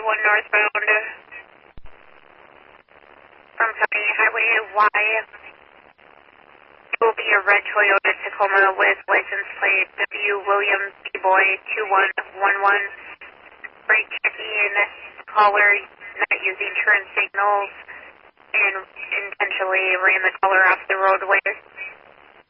1 northbound from County Highway Y. It will be a red Toyota Tacoma with license plate W. William B. Boy 2111. Brake checking, caller not using turn signals, and intentionally ran the caller off the roadway.